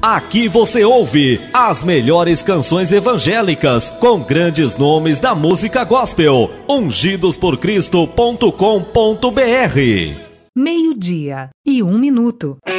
Aqui você ouve as melhores canções evangélicas com grandes nomes da música gospel. Ungidosporcristo.com.br. 12:01.